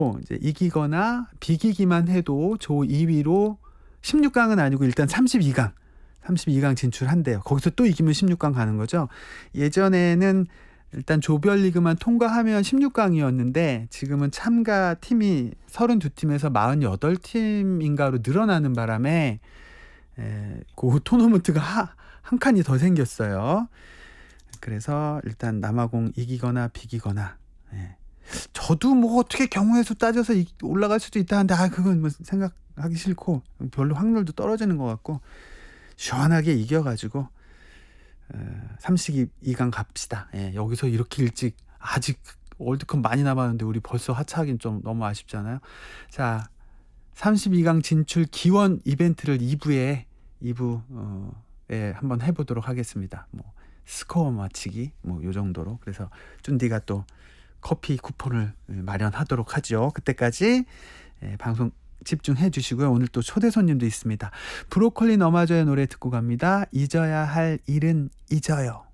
이제 이기거나 비기기만 해도 조 2위로 16강은 아니고 일단 32강 진출한대요. 거기서 또 이기면 16강 가는 거죠. 예전에는 일단 조별리그만 통과하면 16강이었는데 지금은 참가 팀이 32팀에서 48팀인가로 늘어나는 바람에 그 토너먼트가 한 칸이 더 생겼어요. 그래서 일단 남아공 이기거나 비기거나, 저도 뭐 어떻게 경우의 수 따져서 올라갈 수도 있다 하는데 그건 뭐 생각하기 싫고 별로 확률도 떨어지는 것 같고 시원하게 이겨가지고 32강 갑시다. 여기서 이렇게 일찍, 아직 월드컵 많이 남았는데 우리 벌써 하차하긴 좀 너무 아쉽잖아요. 자, 32강 진출 기원 이벤트를 2부에 한번 해보도록 하겠습니다. 뭐 스코어 맞히기 뭐 요 정도로. 그래서 쭌디가 또 커피 쿠폰을 마련하도록 하죠. 그때까지 방송 집중해 주시고요. 오늘 또 초대 손님도 있습니다. 브로콜리 너마저의 노래 듣고 갑니다. 잊어야 할 일은 잊어요.